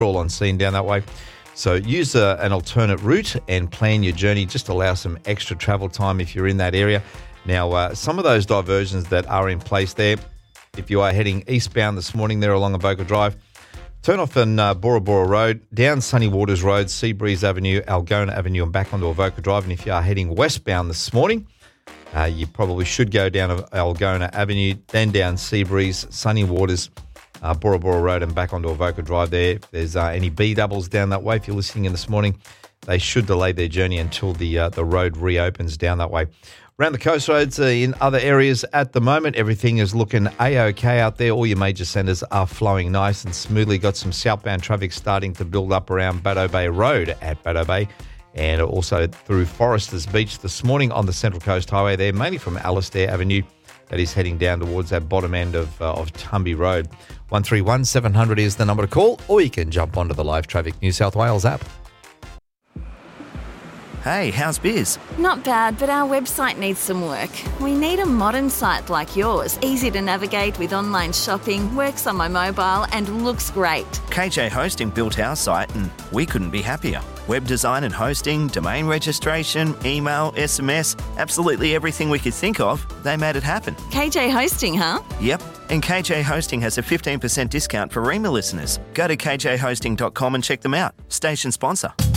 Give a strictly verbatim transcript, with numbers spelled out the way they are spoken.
all on scene down that way. So use a, an alternate route and plan your journey. Just allow some extra travel time if you're in that area. Now, uh, some of those diversions that are in place there, if you are heading eastbound this morning there along Avoca Drive, turn off on uh, Bora Bora Road, down Sunny Waters Road, Seabreeze Avenue, Algona Avenue and back onto Avoca Drive. And if you are heading westbound this morning, uh, you probably should go down Algona Avenue, then down Seabreeze, Sunny Waters, uh, Bora Bora Road and back onto Avoca Drive there. If there's uh, any B-doubles down that way, if you're listening in this morning, they should delay their journey until the uh, the road reopens down that way. Around the coast roads uh, in other areas at the moment, everything is looking A-OK out there. All your major centres are flowing nice and smoothly. Got some southbound traffic starting to build up around Baddo Bay Road at Baddo Bay and also through Foresters Beach this morning on the Central Coast Highway there, mainly from Alastair Avenue. That is heading down towards that bottom end of, uh, of Tumby Road. one three one seven hundred is the number to call, or you can jump onto the Live Traffic New South Wales app. Hey, how's biz? Not bad, but our website needs some work. We need a modern site like yours, easy to navigate with online shopping, works on my mobile and looks great. K J Hosting built our site and we couldn't be happier. Web design and hosting, domain registration, email, S M S, absolutely everything we could think of, they made it happen. K J Hosting, huh? Yep, and K J Hosting has a fifteen percent discount for Rema listeners. Go to k j hosting dot com and check them out. Station sponsor.